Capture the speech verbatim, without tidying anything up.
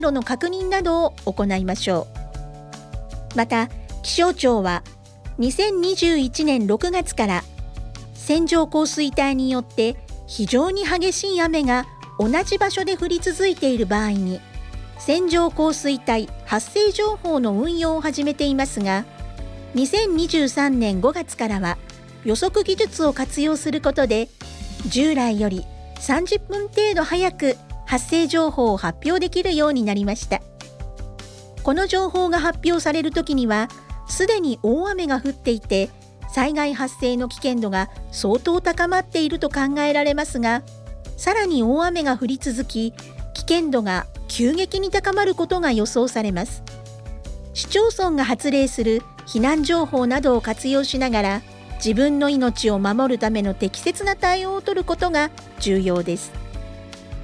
路の確認などを行いましょう。また、気象庁はにせんにじゅういちねんろくがつから線状降水帯によって非常に激しい雨が同じ場所で降り続いている場合に線状降水帯発生情報の運用を始めていますが、にせんにじゅうさんねんごがつからは予測技術を活用することで従来よりさんじゅっぷん程度早く発生情報を発表できるようになりました。この情報が発表されるときにはすでに大雨が降っていて災害発生の危険度が相当高まっていると考えられますが、さらに大雨が降り続き危険度が急激に高まることが予想されます。市町村が発令する避難情報などを活用しながら自分の命を守るための適切な対応を取ることが重要です。